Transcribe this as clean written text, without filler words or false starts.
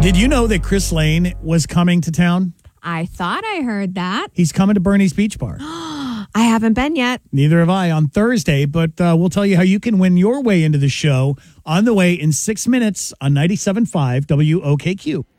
Did you know that Chris Lane was coming to town? I thought I heard that. He's coming to Bernie's Beach Bar. I haven't been yet. Neither have I on Thursday, but we'll tell you how you can win your way into the show on the way in 6 minutes on 97.5 WOKQ.